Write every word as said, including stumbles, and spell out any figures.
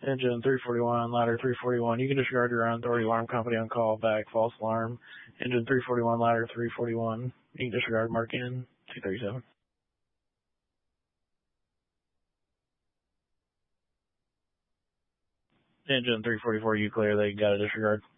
Engine three forty-one, ladder three forty-one. You can disregard your own authority. Alarm company on call back. False alarm. Engine three forty-one, ladder three forty-one. You can disregard. Mark in two thirty-seven. Engine three forty-four, you clear. They got to disregard.